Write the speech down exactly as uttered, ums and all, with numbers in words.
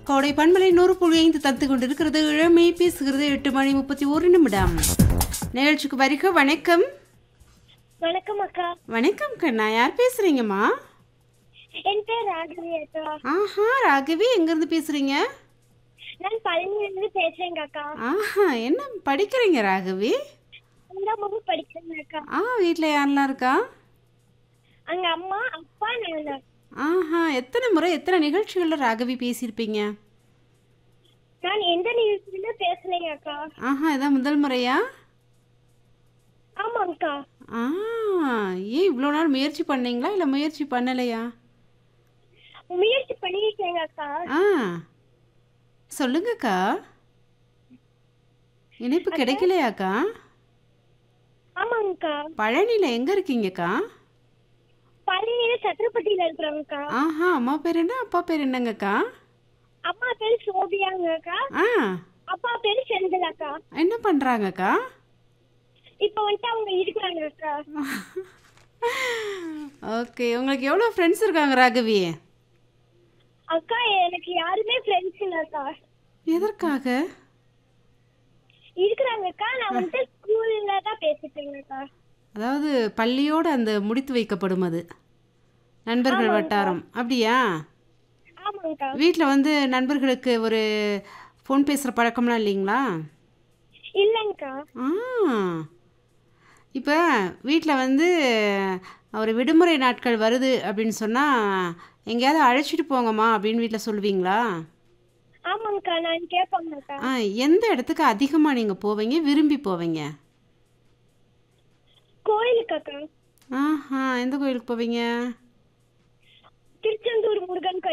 கோடை பண்பலை நூறு புள்ளி ஐந்து தந்து கொண்டிருக்கிறது. இளமை பேசுகிறது. எட்டு மணி முப்பத்தி ஒரு நிமிடம். நிகழ்ச்சிக்கு வருக. வணக்கம். வணக்கம் அக்கா. வணக்கம் கண்ணா. யார் பேசுறீங்கம்மா? என் பேர் ராகவி அக்கா. ஆஹா, ராகவி எங்க இருந்து பேசுறீங்க? நான் பழனியில இருந்து பேசுறேங்க அக்கா. ஆஹா, என்ன படிக்கிறீங்க ராகவி? ஒன்றாம் வகுப்பு படிக்கிறேங்க அக்கா. ஆ, வீட்ல யாரெல்லாம் இருக்கா? அங்க அம்மா அப்பா நான். ஆஹா, எத்தனை முறை எத்தனை நிகழ்ச்சிகள்ல ராகவி பேசியிருப்பீங்க? நான் எந்த நிகழ்ச்சியில பேசலைங்க அக்கா. ஆஹா, இதான் முதல் முறையா? ஆமாங்கக்கா. ஆ, ஏன் இவ்வளோ நாள் முயற்சி பண்ணீங்களா இல்லை முயற்சி பண்ணலையா? முயற்சி பண்ணிருக்கேங்க அக்கா. ஆ, சொல்லுங்கக்கா. இணைப்பு கிடைக்கலையாக்கா? ஆமாங்கக்கா. பழனியில் எங்கே இருக்கீங்கக்கா? பழனியில சத்திரப்பட்டியில இருக்கிறவங்கக்கா. ஆஹா, அம்மா பேர் என்ன அப்பா பேர் என்னங்கக்கா? அம்மா பேரு சோபியாங்க அக்கா. ஆ, அப்பா பேரு செந்தில் அக்கா. என்ன பண்ணுறாங்கக்கா? இப்ப வந்துட்டு அவங்க இருக்கிறாங்க அக்கா. ஓகே, உங்களுக்கு எவ்வளோ ஃப்ரெண்ட்ஸ் இருக்காங்க ராகவி? அக்கா எனக்கு யாருமே ஃப்ரெண்ட்ஸ் இல்ல அக்கா. எதற்காக? இருக்கிறாங்க அக்கா. நான் வந்துட்டு ஸ்கூல்ல தான் பேசிட்டேங்க அக்கா. அதாவது பள்ளியோடு அந்த முடித்து வைக்கப்படும் அது நண்பர்கள் வட்டாரம் அப்படியா? ஆமாங்கக்கா. வீட்டில் வந்து நண்பர்களுக்கு ஒரு ஃபோன் பேசுகிற பழக்கம்லாம் இல்லைங்களா? இல்லைங்கக்கா. ஆ, இப்போ வீட்டில் வந்து ஒரு விடுமுறை நாட்கள் வருது அப்படின்னு சொன்னால் எங்கேயாவது அழைச்சிட்டு போங்கம்மா அப்படின்னு வீட்டில் சொல்லுவீங்களா? ஆமாங்கக்கா. நான் கேட்பாங்கக்கா. ஆ, எந்த இடத்துக்கு அதிகமாக நீங்கள் போவீங்க, விரும்பி போவீங்க? கோயிலுக்கு அக்கா. ஆஹா, எந்த கோயிலுக்கு போவீங்க? திருச்செந்தூர் முருகன் கோயில்.